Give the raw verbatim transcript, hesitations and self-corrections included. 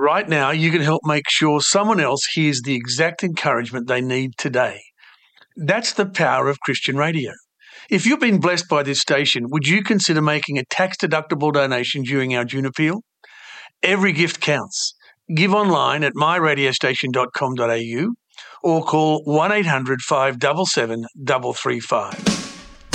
Right now, you can help make sure someone else hears the exact encouragement they need today. That's the power of Christian radio. If you've been blessed by this station, would you consider making a tax-deductible donation during our June appeal? Every gift counts. Give online at my radio station dot com dot a u or call one eight hundred five seven seven three three five.